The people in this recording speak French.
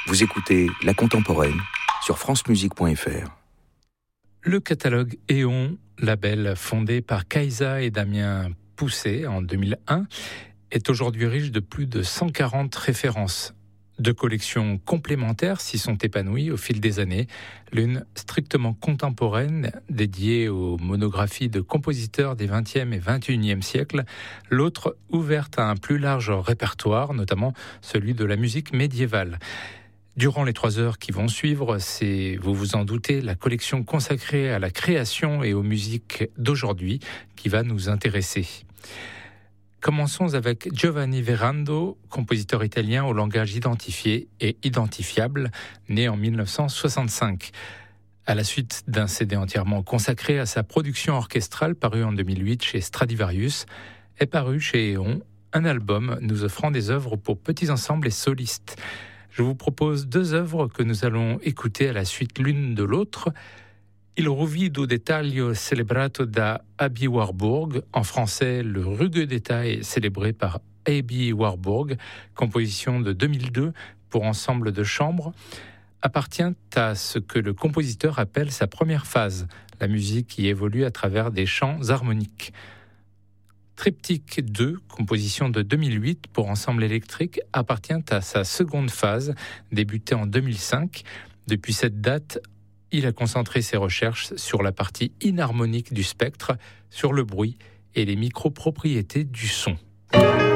Vous écoutez La Contemporaine sur francemusique.fr. Le catalogue Éon, label fondé par Kaisa et Damien Pousset en 2001, est aujourd'hui riche de plus de 140 références. Deux collections complémentaires s'y sont épanouies au fil des années, l'une strictement contemporaine, dédiée aux monographies de compositeurs des XXe et XXIe siècles, l'autre ouverte à un plus large répertoire, notamment celui de la musique médiévale. Durant les 3 heures qui vont suivre, c'est, vous vous en doutez, la collection consacrée à la création et aux musiques d'aujourd'hui qui va nous intéresser. Commençons avec Giovanni Verando, compositeur italien au langage identifié et identifiable, né en 1965. À la suite d'un CD entièrement consacré à sa production orchestrale paru en 2008 chez Stradivarius, est paru chez Éon un album nous offrant des œuvres pour petits ensembles et solistes. Je vous propose 2 œuvres que nous allons écouter à la suite l'une de l'autre. Il ruvido dettaglio celebrato da Aby Warburg, en français le rugueux détail célébré par Aby Warburg, composition de 2002 pour ensemble de chambre, appartient à ce que le compositeur appelle sa première phase, la musique qui évolue à travers des chants harmoniques. Triptyque 2, composition de 2008 pour ensemble électrique, appartient à sa seconde phase, débutée en 2005. Depuis cette date, il a concentré ses recherches sur la partie inharmonique du spectre, sur le bruit et les micro-propriétés du son.